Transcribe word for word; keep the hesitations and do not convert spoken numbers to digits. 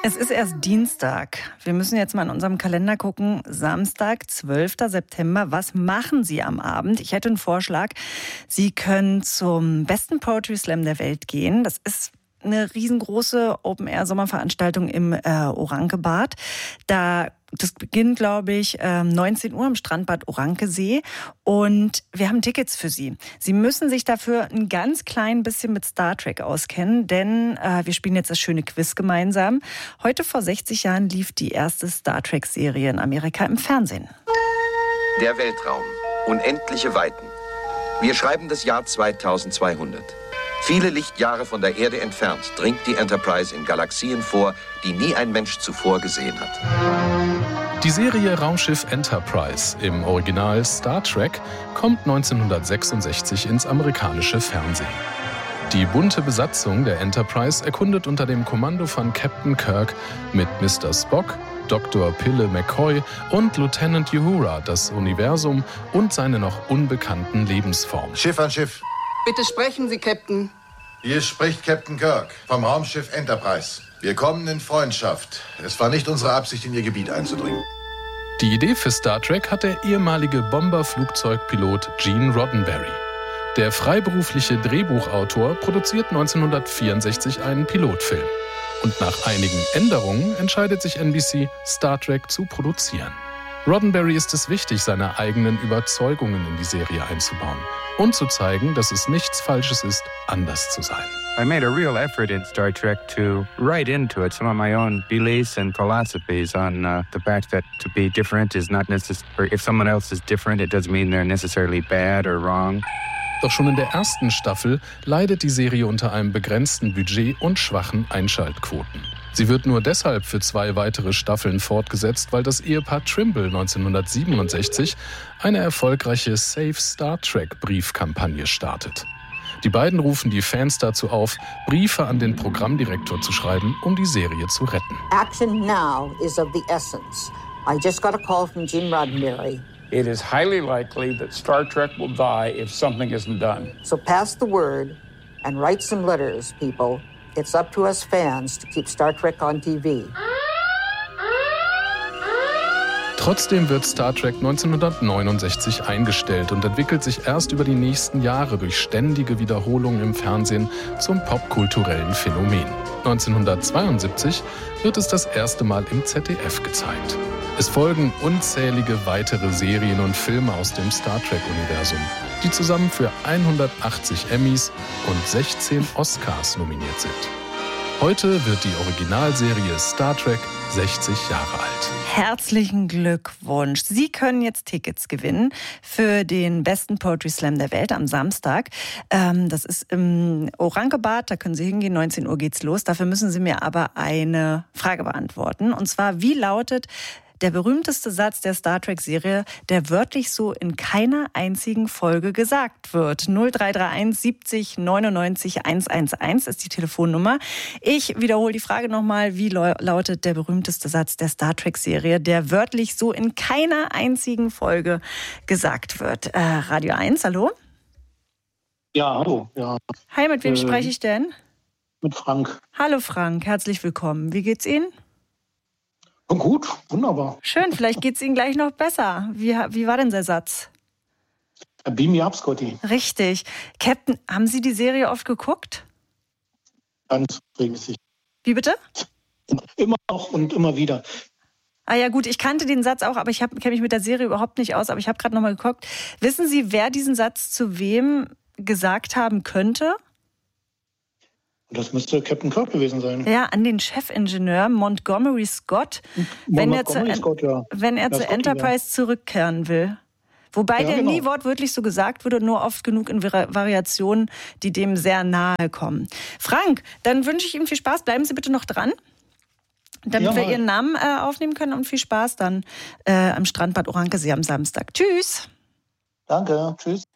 Es ist erst Dienstag. Wir müssen jetzt mal in unserem Kalender gucken. Samstag, zwölfter September. Was machen Sie am Abend? Ich hätte einen Vorschlag. Sie können zum besten Poetry Slam der Welt gehen. Das ist eine riesengroße Open-Air-Sommerveranstaltung im äh, Orankebad. Da Das beginnt, glaube ich, neunzehn Uhr im Strandbad Orankesee. Und wir haben Tickets für Sie. Sie müssen sich dafür ein ganz klein bisschen mit Star Trek auskennen, denn äh, wir spielen jetzt das schöne Quiz gemeinsam. Heute vor sechzig Jahren lief die erste Star Trek-Serie in Amerika im Fernsehen. Der Weltraum. Unendliche Weiten. Wir schreiben das Jahr zweitausendzweihundert. Viele Lichtjahre von der Erde entfernt dringt die Enterprise in Galaxien vor, die nie ein Mensch zuvor gesehen hat. Die Serie Raumschiff Enterprise, im Original Star Trek, kommt neunzehnhundertsechsundsechzig ins amerikanische Fernsehen. Die bunte Besatzung der Enterprise erkundet unter dem Kommando von Captain Kirk mit Mister Spock, Doktor Pille McCoy und Lieutenant Uhura das Universum und seine noch unbekannten Lebensformen. Schiff an Schiff. Bitte sprechen Sie, Captain. Hier spricht Captain Kirk vom Raumschiff Enterprise. Wir kommen in Freundschaft. Es war nicht unsere Absicht, in Ihr Gebiet einzudringen. Die Idee für Star Trek hat der ehemalige Bomberflugzeugpilot Gene Roddenberry. Der freiberufliche Drehbuchautor produziert neunzehnhundertvierundsechzig einen Pilotfilm. Und nach einigen Änderungen entscheidet sich N B C, Star Trek zu produzieren. Roddenberry ist es wichtig, seine eigenen Überzeugungen in die Serie einzubauen und zu zeigen, dass es nichts Falsches ist, anders zu sein. I made a real effort in Star Trek to write into it some of my own beliefs and philosophies on uh, the fact that to be different is not necessary. If someone else is different, it doesn't mean they're necessarily bad or wrong. Doch schon in der ersten Staffel leidet die Serie unter einem begrenzten Budget und schwachen Einschaltquoten. Sie wird nur deshalb für zwei weitere Staffeln fortgesetzt, weil das Ehepaar Trimble neunzehnhundertsiebenundsechzig eine erfolgreiche Save Star Trek Briefkampagne startet. Die beiden rufen die Fans dazu auf, Briefe an den Programmdirektor zu schreiben, um die Serie zu retten. Action now is of the essence. I just got a call from Gene Roddenberry. It is highly likely that Star Trek will die if something isn't done. So pass the word and write some letters, people. It's up to us fans to keep Star Trek on T V. Trotzdem wird Star Trek neunzehnhundertneunundsechzig eingestellt und entwickelt sich erst über die nächsten Jahre durch ständige Wiederholungen im Fernsehen zum popkulturellen Phänomen. neunzehnhundertzweiundsiebzig wird es das erste Mal im Z D F gezeigt. Es folgen unzählige weitere Serien und Filme aus dem Star Trek-Universum, die zusammen für hundertachtzig Emmys und sechzehn Oscars nominiert sind. Heute wird die Originalserie Star Trek sechzig Jahre alt. Herzlichen Glückwunsch. Sie können jetzt Tickets gewinnen für den besten Poetry Slam der Welt am Samstag. Ähm, das ist im Orankebad, da können Sie hingehen, neunzehn Uhr geht's los. Dafür müssen Sie mir aber eine Frage beantworten. Und zwar, wie lautet der berühmteste Satz der Star Trek-Serie, der wörtlich so in keiner einzigen Folge gesagt wird? null drei drei eins siebzig neunundneunzig hundertelf ist die Telefonnummer. Ich wiederhole die Frage nochmal. Wie lautet der berühmteste Satz der Star Trek-Serie, der wörtlich so in keiner einzigen Folge gesagt wird? Äh, Radio eins, hallo? Ja, hallo. Ja. Hi, mit wem äh, spreche ich denn? Mit Frank. Hallo Frank, herzlich willkommen. Wie geht's Ihnen? Gut, wunderbar. Schön, vielleicht geht's Ihnen gleich noch besser. Wie, wie war denn der Satz? Beam me up, Scotty. Richtig. Captain, haben Sie die Serie oft geguckt? Ganz regelmäßig. Wie bitte? Immer noch und immer wieder. Ah ja gut, ich kannte den Satz auch, aber ich kenne mich mit der Serie überhaupt nicht aus. Aber ich habe gerade noch mal geguckt. Wissen Sie, wer diesen Satz zu wem gesagt haben könnte? Das müsste Captain Kirk gewesen sein. Ja, an den Chefingenieur Montgomery Scott, wenn er zu, Scott, ja. wenn er ja, zu Scotty, Enterprise ja. zurückkehren will. Wobei ja, der genau. nie wortwörtlich so gesagt wurde, nur oft genug in Variationen, die dem sehr nahe kommen. Frank, dann wünsche ich Ihnen viel Spaß. Bleiben Sie bitte noch dran, damit ja, wir Ihren Namen äh, aufnehmen können, und viel Spaß dann äh, am Strandbad Orankesee am Samstag. Tschüss. Danke, tschüss.